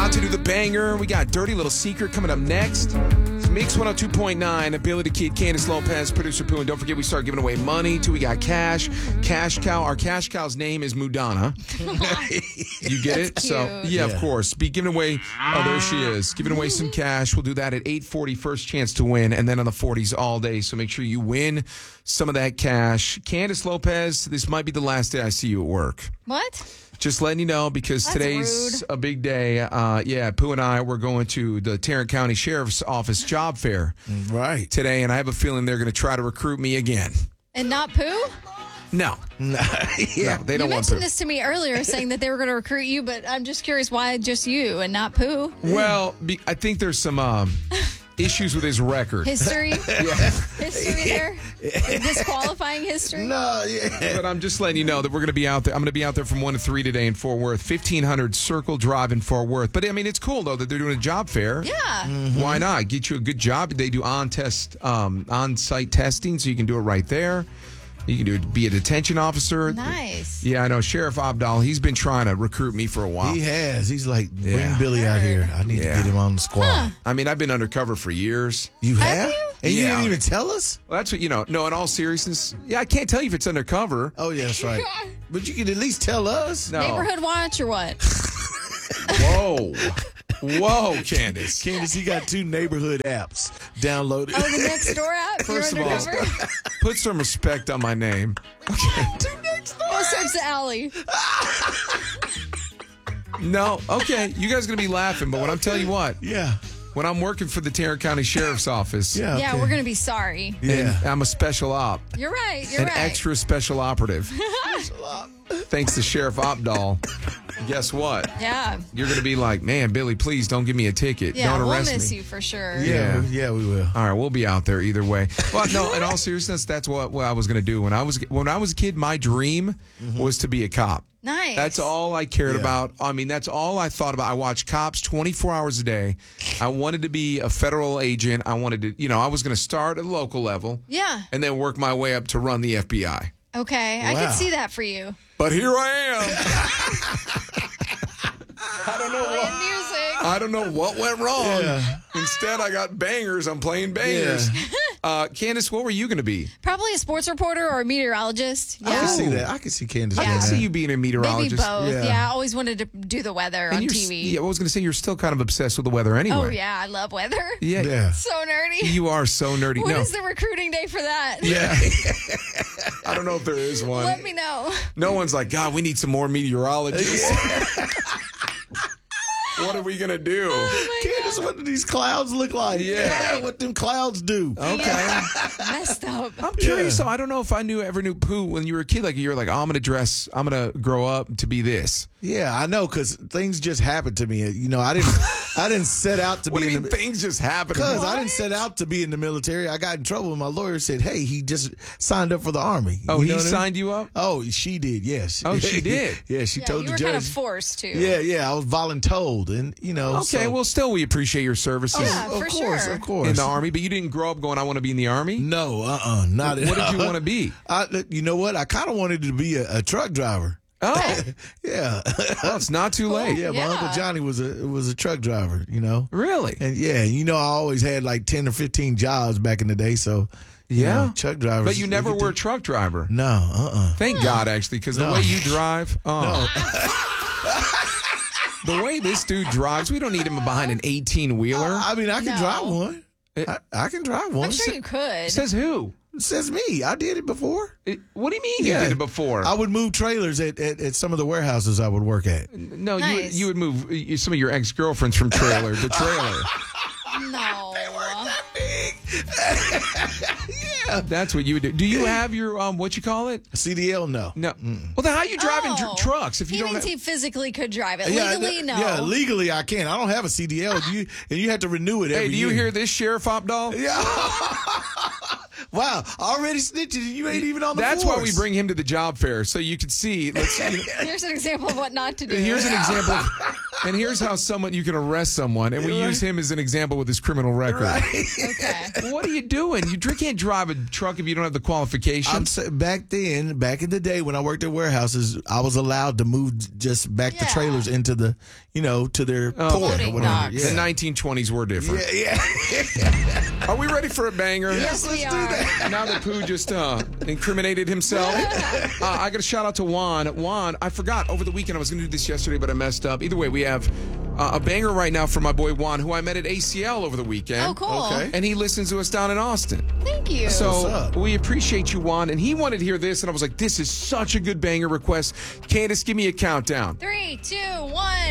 About to do the banger. We got Dirty Little Secret coming up next. It's Mix 102.9, Billy the Kid, Candace Lopez, producer Pooh. And don't forget, we start giving away money, too. We got cash. Cash Cow. Our cash cow's name is Mudana. You get it? That's So, cute. yeah, of course. Be giving away, oh, there she is. Giving away some cash. We'll do that at 8:40, first chance to win, and then on the 40s all day. So make sure you win some of that cash. Candace Lopez, this might be the last day I see you at work. What? Just letting you know because That's today's rude. a big day. Pooh and I, we're going to the Tarrant County Sheriff's Office job fair Right. today, and I have a feeling they're going to try to recruit me again. And not Pooh? No. Yeah. No, they You don't want mentioned Pooh. this to me earlier, saying that they were going to recruit you, but I'm just curious why just you and not Pooh? Well, I think there's some issues with his record. History? History there? Disqualifying history? No, yeah. But I'm just letting you know that we're going to be out there. I'm going to be out there from 1 to 3 today in Fort Worth, 1500 Circle Drive in Fort Worth. But I mean, it's cool though that they're doing a job fair. Yeah. Why not? Get you a good job. They do on-site testing, so you can do it right there. You can be a detention officer. Nice. Yeah, I know. Sheriff Abdal, he's been trying to recruit me for a while. He has. He's like, bring Yeah. Billy out here. I need to Yeah. get him on the squad. I mean, I've been undercover for years. You have? you? And you Yeah. didn't even tell us? Well, that's what, no, in all seriousness, yeah, I can't tell you if it's undercover. Oh, yeah, that's right. But you can at least tell us. No. Neighborhood watch or what? Whoa. Whoa, Candace. Candace, he got 2 neighborhood apps downloaded. Oh, the next door app? First of You're all, undercover? put some respect on my name. Go search the alley. No, okay, you guys are going to be laughing, but when I'm telling you what, Yeah. when I'm working for the Tarrant County Sheriff's Office, Yeah. Yeah, okay. we're going to be sorry. Yeah. I'm a special op, You're right. You're an right. extra special operative. Thanks to Sheriff Opdahl. Guess what? Yeah. You're going to be like, man, Billy, please don't give me a ticket. Yeah, Don't we'll arrest miss me. you for sure. Yeah. Yeah, we will. All right, we'll be out there either way. But no, in all seriousness, that's what I was going to do when I was a kid. My dream was to be a cop. Nice. That's all I cared Yeah. about. I mean, that's all I thought about. I watched cops 24 hours a day. I wanted to be a federal agent. I wanted to, I was going to start at the local level Yeah. and then work my way up to run the FBI. Okay. I Wow. can see that for you. But here I am. Playing music. I don't know what went wrong. Yeah. Instead, I got bangers. I'm playing bangers. Candace, what were you going to be? Probably a sports reporter or a meteorologist. I Yeah. can see that. I can see Candace I doing can that. see you being a Maybe meteorologist. both. Yeah. Yeah. I always wanted to do the weather on you're, TV. Yeah, I was going to say you're still kind of obsessed with the weather anyway. Oh, yeah. I love weather. Yeah. Yeah. So nerdy. You are so nerdy. When no. is the recruiting day for that? Yeah. I don't know if there is one. Let me know. No one's like, God, we need some more meteorologists. What are we going to do? Candace, what do these clouds look like? Yeah. What them clouds do? Okay. Messed up. I'm curious. So I don't know if I ever knew Pooh when you were a kid. Like, you were like, oh, I'm going to grow up to be this. Yeah, I know, because things just happened to me. I didn't set out to What do be you in mean the things just happen? Because I didn't set out to be in the military. I got in trouble and my lawyer said, hey, he just signed up for the Army. Oh, You he know what I mean? signed you up? Oh, she did, yes. Oh, she did? Yeah, she Yeah, told you the were judge. kind of forced to. Yeah, I was voluntold. And, Okay, so- well, still, we appreciate your services Yeah, of for course, sure. of course. in the Army, but you didn't grow up going, I want to be in the Army? No, not at What did you all. want to be? You know what? I kind of wanted to be a truck driver. Oh, Yeah. well, it's not too late. Yeah, my Yeah. Uncle Johnny was a truck driver, Really? And yeah, I always had like 10 or 15 jobs back in the day, so Yeah. truck drivers. But you never they get were a to- truck driver. No, Thank God, actually, because the No. way you drive, the way this dude drives, we don't need him behind an 18-wheeler. I mean, I can No. drive one. I can drive one. I'm sure you could. Says who? It says me. I did it before. What do you mean Yeah. you did it before? I would move trailers at some of the warehouses I would work at. No, Nice. you would move some of your ex-girlfriends from trailer to trailer. No. That's what you would do. Do you have your, what you call it? CDL, no. No. Well, then how are you driving Oh. trucks if you He don't means have... he physically could drive it. Yeah, Legally, no. Yeah, legally I can. I don't have a CDL. And you have to renew it every Hey, do you year. hear this, Sheriff Opdahl? Yeah. Wow, already snitching. You ain't even on the That's force. why we bring him to the job fair, so you can see. Here's an example of what not to do. Here's an example. And here's how you can arrest someone, and we use him as an example with his criminal record. Right. Okay. Well, what are you doing? You can't drive a truck if you don't have the qualifications. Back in the day when I worked at warehouses, I was allowed to move just back the trailers into the, to their port or Loading whatever. docks. The 1920s were different. Yeah. Are we ready for a banger? Yes, we are. Now that Pooh just incriminated himself, I got a shout out to Juan. Juan, I forgot over the weekend. I was going to do this yesterday, but I messed up. Either way, we have a banger right now for my boy Juan, who I met at ACL over the weekend. Oh, cool. Okay. And he listens to us down in Austin. Thank you. What's So up? we appreciate you, Juan. And he wanted to hear this, and I was like, this is such a good banger request. Candace, give me a countdown. 3, 2, 1.